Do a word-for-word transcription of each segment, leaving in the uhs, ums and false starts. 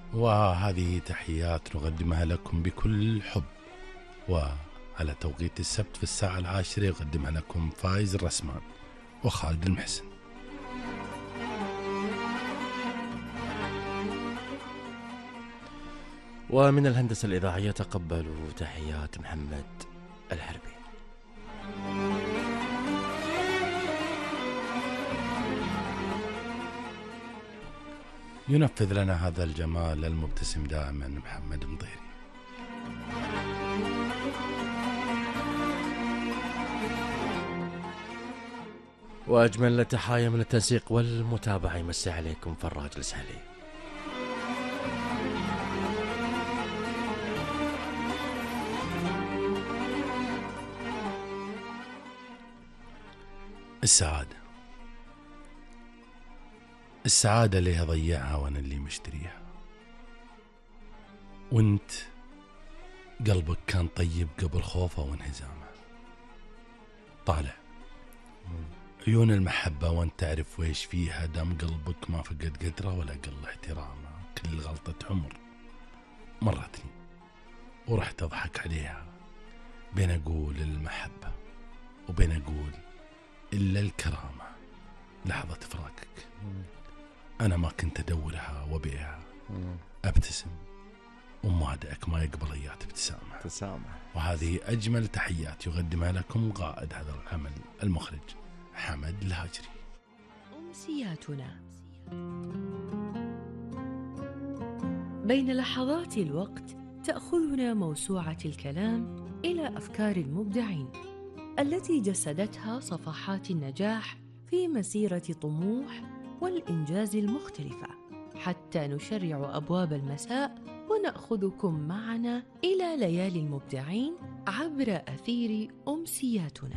وهذه تحيات نقدمها لكم بكل حب، وعلى توقيت السبت في الساعة العاشرة يقدمها لكم فايز الرسمان وخالد المحسن. ومن الهندسة الإذاعية تقبلوا تحيات محمد الحربي. ينفذ لنا هذا الجمال المبتسم دائما محمد مطيري. وأجمل التحايا من التنسيق والمتابعة يمسي عليكم فراج السهلي. السعادة السعادة اللي أضيعها وأنا اللي مشتريها، وانت قلبك كان طيب قبل خوفه وانهزامه، طالع عيون المحبة وانت تعرف ويش فيها، دام قلبك ما فقد قدره ولا قل احترامه. كل غلطة عمر مرتني ورحت أضحك عليها، بين أقول المحبة وبين أقول إلا الكرامة. لحظة فراقك أنا ما كنت أدورها وبيها، أبتسم ومادئك ما يقبل إياه ابتسامة تسامح. وهذه أجمل تحيات يقدمها لكم قائد هذا العمل المخرج حمد الهاجري. أمسياتنا بين لحظات الوقت تأخذنا موسوعة الكلام إلى أفكار المبدعين التي جسدتها صفحات النجاح في مسيرة طموح والإنجاز المختلفة، حتى نشرع أبواب المساء ونأخذكم معنا إلى ليالي المبدعين عبر أثير أمسياتنا.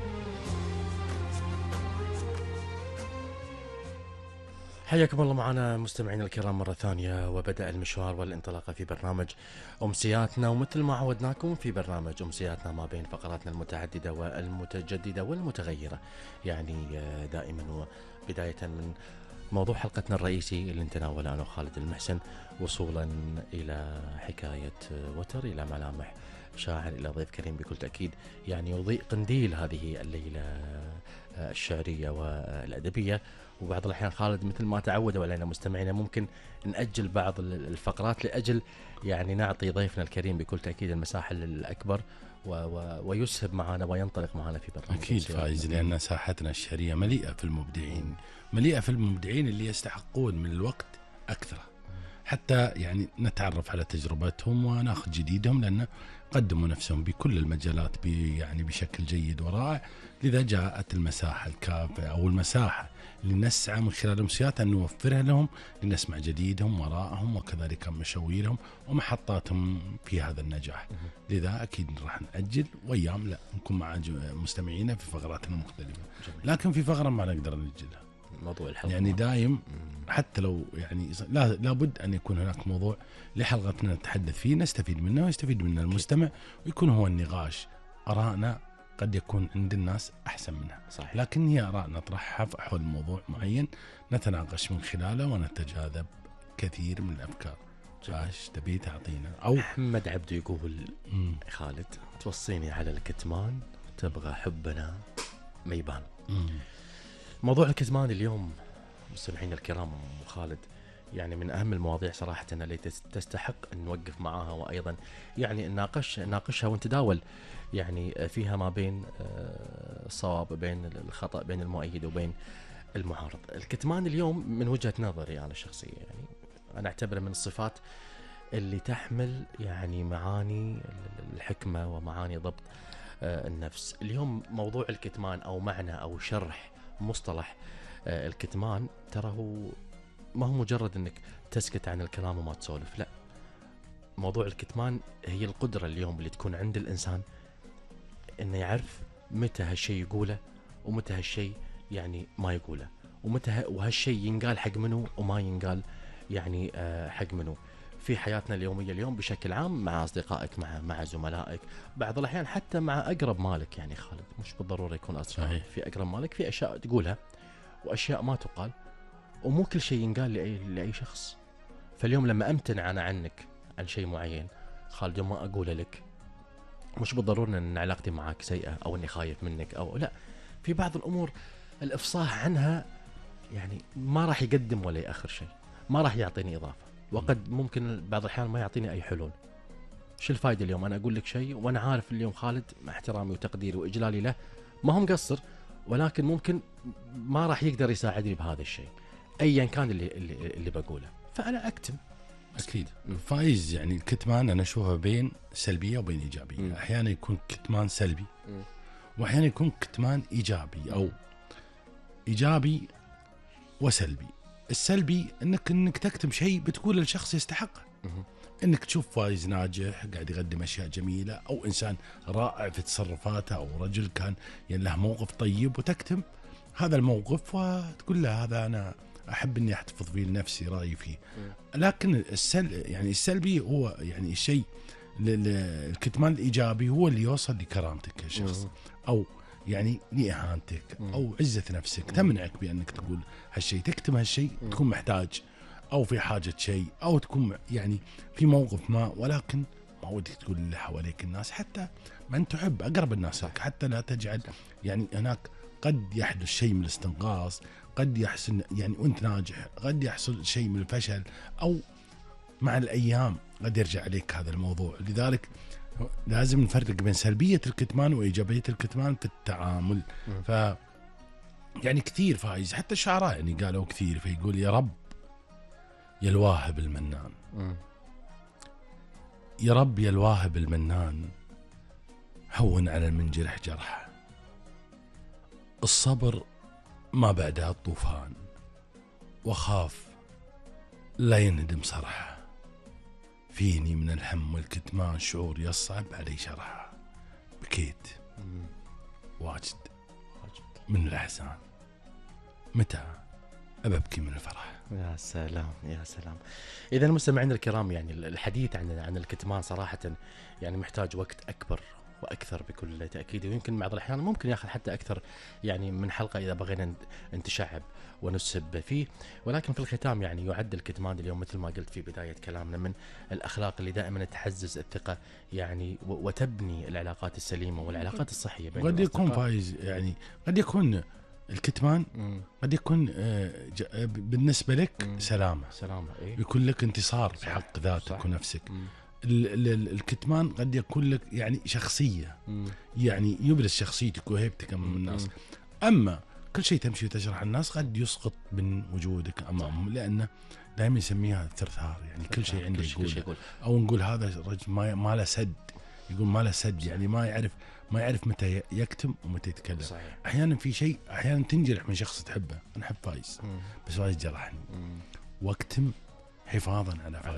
حياكم الله معنا مستمعين الكرام مرة ثانية، وبدأ المشوار والانطلاقة في برنامج أمسياتنا. ومثل ما عودناكم في برنامج أمسياتنا ما بين فقراتنا المتعددة والمتجددة والمتغيرة، يعني دائما وبداية من موضوع حلقتنا الرئيسي اللي نتناوله أنا وخالد المحسن، وصولا إلى حكاية وتر، إلى ملامح شاعر، إلى ضيف كريم بكل تأكيد يعني يضيء قنديل هذه الليلة الشعرية والأدبية. وبعض الأحيان خالد مثل ما تعودوا علينا مستمعينا ممكن نأجل بعض الفقرات لأجل يعني نعطي ضيفنا الكريم بكل تأكيد المساحة الأكبر و و ويسهب معنا وينطلق معنا في برنامج. أكيد فايز، لأن ساحتنا الشعرية مليئة في المبدعين، مليئة في المبدعين اللي يستحقون من الوقت أكثر، حتى يعني نتعرف على تجربتهم وناخذ جديدهم، لأن قدموا نفسهم بكل المجالات بي يعني بشكل جيد ورائع. لذا جاءت المساحة الكافية أو المساحة اللي نسعى من خلال أمسيات أن نوفرها لهم لنسمع جديدهم وراءهم وكذلك مشاويرهم ومحطاتهم في هذا النجاح. لذا أكيد راح نأجل وأيام لا نكون مع مستمعينا في فقراتنا المختلفة، لكن في فقرة ما نقدر نأجلها، موضوع الحلقة يعني دايم حتى لو يعني لا لابد أن يكون هناك موضوع لحلقتنا نتحدث فيه نستفيد منه ويستفيد منه المستمع، ويكون هو النقاش. آرائنا قد يكون عند الناس أحسن منها صحيح، لكن هي آراء نطرحها حول موضوع معين نتناقش من خلاله ونتجاذب كثير من الأفكار. ايش تبي تعطينا؟ أو أحمد عبدو يقول مم. خالد توصيني على الكتمان تبغى حبنا ما يبان. موضوع الكتمان اليوم مستمعين الكرام وخالد يعني من أهم المواضيع صراحة التي تستحق أن نوقف معها، وأيضا يعني نناقش ناقشها ونتداول يعني فيها ما بين الصواب بين الخطأ، بين المؤيد وبين المعارض. الكتمان اليوم من وجهة نظري أنا الشخصية يعني أنا أعتبره من الصفات اللي تحمل يعني معاني الحكمة ومعاني ضبط النفس. اليوم موضوع الكتمان أو معنى أو شرح مصطلح الكتمان ترى هو ما هو مجرد أنك تسكت عن الكلام وما تسولف، لا، موضوع الكتمان هي القدرة اليوم اللي تكون عند الإنسان أنه يعرف متى هالشيء يقوله ومتى هالشيء يعني ما يقوله، ومتى وهالشيء ينقال حق منه وما ينقال يعني حق منه في حياتنا اليومية اليوم بشكل عام، مع أصدقائك، مع مع زملائك، بعض الأحيان حتى مع أقرب مالك. يعني خالد مش بالضرورة يكون أصدقائك، في أقرب مالك في أشياء تقولها وأشياء ما تقال، ومو كل شيء ينقال لأي, لأي شخص. فاليوم لما امتنع انا عنك عن شيء معين خالد، يوم ما اقوله لك مش بالضروره ان علاقتي معك سيئه او اني خايف منك او لا، في بعض الامور الافصاح عنها يعني ما راح يقدم ولا ياخر شيء، ما راح يعطيني اضافه، وقد ممكن بعض الاحيان ما يعطيني اي حلول. شو الفائده اليوم انا اقول لك شيء وانا عارف اليوم خالد مع احترامي وتقديري واجلالي له ما هو مقصر، ولكن ممكن ما راح يقدر يساعدني بهذا الشيء ايا كان اللي اللي, اللي بقوله، فانا اكتم. اكيد فايز، يعني الكتمان انا اشوفه بين سلبيه وبين ايجابيه. م. احيانا يكون كتمان سلبي م. واحيانا يكون كتمان ايجابي او ايجابي وسلبي. السلبي انك انك تكتم شيء بتقول للشخص يستحقه، انك تشوف فايز ناجح قاعد يقدم اشياء جميله او انسان رائع في تصرفاته او رجل كان يعني له موقف طيب، وتكتم هذا الموقف وتقول له هذا انا احب اني احتفظ فيه لنفسي، رايي فيه. لكن السل يعني السلبي هو يعني الشيء، الكتمان الايجابي هو اللي يوصل لكرامتك كشخص او يعني لإهانتك او عزة نفسك، تمنعك بانك تقول هالشيء، تكتم هالشيء تكون محتاج او في حاجة شيء او تكون يعني في موقف ما، ولكن ما ودك تقول اللي حواليك الناس، حتى من تحب اقرب الناس لك، حتى لا تجعل يعني هناك قد يحدث شيء من الاستنقاص، قد يحصل يعني وانت ناجح قد يحصل شيء من الفشل، او مع الايام قد يرجع عليك هذا الموضوع. لذلك لازم نفرق بين سلبية الكتمان وإيجابية الكتمان في التعامل. م. ف يعني كثير فايز، حتى الشعراء يعني قالوا كثير، فيقول يا رب يا الواهب المنان، م. يا رب يا الواهب المنان، هون على المنجرح جرح، الصبر ما بعدها الطوفان، وخاف لا يندم صرحه، فيني من الهم والكتمان شعور يصعب علي شرحه، بكيت واجد من الأحزان، متى أبكي من الفرح. يا سلام يا سلام. إذا مستمعينا الكرام، يعني الحديث عن عن الكتمان صراحة يعني محتاج وقت أكبر وأكثر بكل تأكيد، ويمكن بعض الأحيان ممكن يأخذ حتى أكثر يعني من حلقة إذا بغينا نتشعب ونسب فيه. ولكن في الختام يعني يعد الكتمان اليوم مثل ما قلت في بداية كلامنا من الأخلاق اللي دائما تعزز الثقة يعني وتبني العلاقات السليمة والعلاقات الصحية بين قد يكون فايز يعني قد يكون الكتمان م. قد يكون بالنسبة لك م. سلامة سلامة إيه؟ يكون لك انتصار في حق ذاتك صح. ونفسك. م. الكتمان قد يكون لك يعني شخصية م. يعني يبرز شخصيتك وهيبتك أمام الناس. أما كل شيء تمشي وتجرح الناس قد يسقط من وجودك أمامهم، لأنه دائما يسميها الثرثار، يعني كل شيء عنده يقول, يقول أو نقول هذا الرجل ما ما له سد، يقول ما له سد، يعني ما يعرف ما يعرف متى يكتم ومتى يتكلم. صحيح. أحيانا في شيء أحيانا تنجرح من شخص تحبه، أنا أحب فايز م. بس فايز جرحني، واكتم حفاظا على فايز.